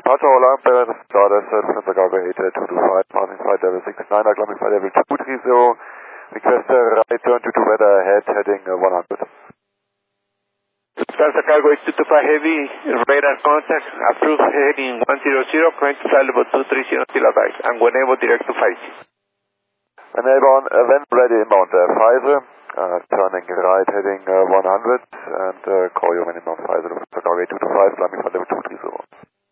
Departure all airplanes, Stardust, Cessna Cargo 8225, passing flight level 69, climbing flight level 230, request right turn to weather ahead, heading 100. Delta Cargo 8225 Heavy, radar contact, approved heading 100, current flight level 230 kilobytes, and whenever direct to 5G. Enable when ready inbound 5, turning right heading 100, and call you when inbound 5, Delta Cargo 8225, climbing flight level 230.